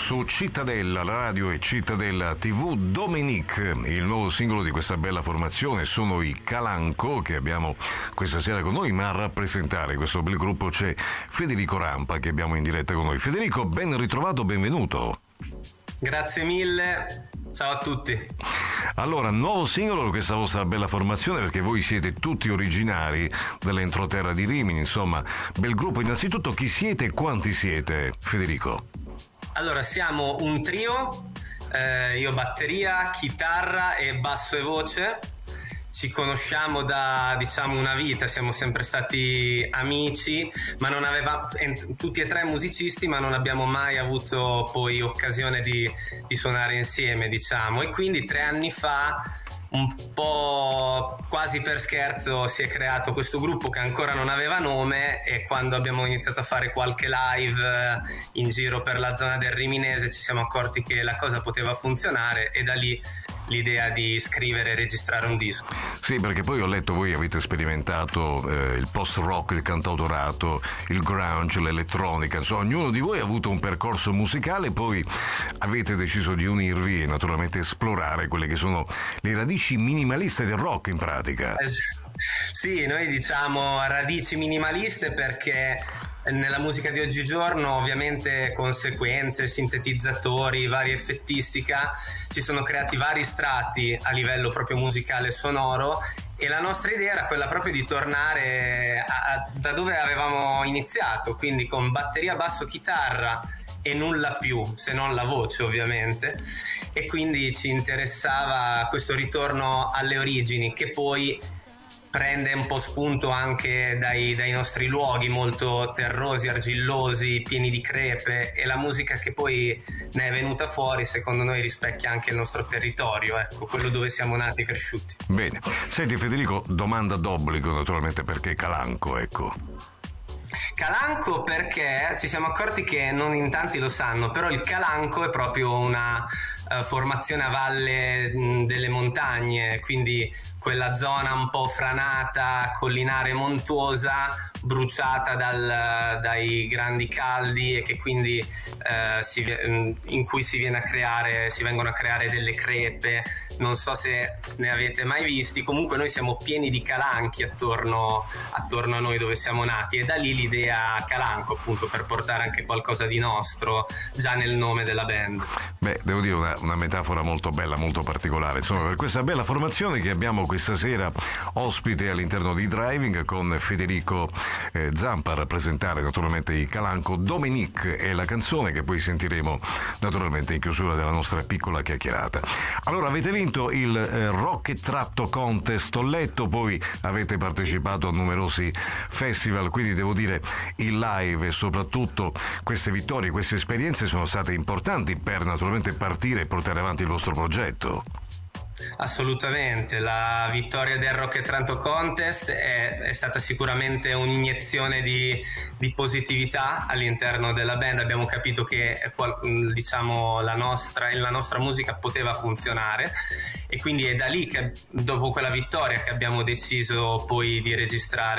su Cittadella Radio e Cittadella TV. Dominique, il nuovo singolo di questa bella formazione, sono i Calanco che abbiamo questa sera con noi, ma a rappresentare questo bel gruppo c'è Federico Rampa che abbiamo in diretta con noi. Federico, ben ritrovato, benvenuto. Grazie mille, ciao a tutti. Allora, nuovo singolo di questa vostra bella formazione, perché voi siete tutti originari dell'entroterra di Rimini, insomma, bel gruppo. Innanzitutto, chi siete e quanti siete, Federico? Allora, siamo un trio, io batteria, chitarra e basso e voce. Ci conosciamo da, diciamo, una vita, siamo sempre stati amici, ma non avevamo, tutti e tre musicisti, ma non abbiamo mai avuto poi occasione di suonare insieme, diciamo. E quindi 3 anni fa, un po' quasi per scherzo, si è creato questo gruppo che ancora non aveva nome, e quando abbiamo iniziato a fare qualche live in giro per la zona del Riminese ci siamo accorti che la cosa poteva funzionare, e da lì l'idea di scrivere e registrare un disco. Sì, perché poi ho letto voi avete sperimentato il post-rock, il cantautorato, il grunge, l'elettronica, insomma ognuno di voi ha avuto un percorso musicale, poi avete deciso di unirvi e naturalmente esplorare quelle che sono le radici minimaliste del rock in pratica. Sì, noi diciamo radici minimaliste perché nella musica di oggigiorno, ovviamente, conseguenze, sintetizzatori, varia effettistica, ci sono creati vari strati a livello proprio musicale e sonoro, e la nostra idea era quella proprio di tornare da dove avevamo iniziato, quindi con batteria, basso, chitarra e nulla più, se non la voce, ovviamente. E quindi ci interessava questo ritorno alle origini, che poi prende un po' spunto anche dai nostri luoghi molto terrosi, argillosi, pieni di crepe, e la musica che poi ne è venuta fuori secondo noi rispecchia anche il nostro territorio, ecco, quello dove siamo nati e cresciuti. Bene, senti Federico, domanda d'obbligo naturalmente, perché Calanco, ecco? Calanco perché ci siamo accorti che non in tanti lo sanno, però il Calanco è proprio una formazione a valle delle montagne, quindi quella zona un po' franata, collinare, montuosa, bruciata dai grandi caldi, e che quindi in cui si vengono a creare delle crepe. Non so se ne avete mai visti, comunque noi siamo pieni di calanchi attorno a noi dove siamo nati, e da lì l'idea Calanco, appunto, per portare anche qualcosa di nostro già nel nome della band. Beh, devo dire una metafora molto bella, molto particolare, insomma, per questa bella formazione che abbiamo questa sera ospite all'interno di Driving, con Federico Zampa a rappresentare naturalmente i Calanco. Dominique è la canzone che poi sentiremo naturalmente in chiusura della nostra piccola chiacchierata. Allora, avete vinto il Rock e Tratto Contest, ho letto, poi avete partecipato a numerosi festival, quindi devo dire il live e soprattutto queste vittorie, queste esperienze sono state importanti per naturalmente partire e portare avanti il vostro progetto. Assolutamente, la vittoria del Rock e Tratto Contest è stata sicuramente un'iniezione di positività all'interno della band. Abbiamo capito che, diciamo, la nostra musica poteva funzionare, e quindi è da lì che, dopo quella vittoria, che abbiamo deciso poi di registrare